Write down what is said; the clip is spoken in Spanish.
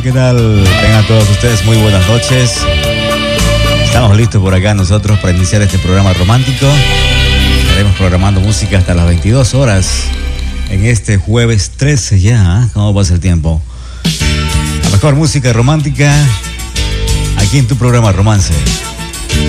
¿Qué tal? Tengan todos ustedes muy buenas noches. Estamos listos por acá nosotros para iniciar este programa romántico. Estaremos programando música hasta las 22 horas en este jueves 13 ya. ¿Cómo pasa el tiempo? La mejor música romántica aquí en tu programa Romance.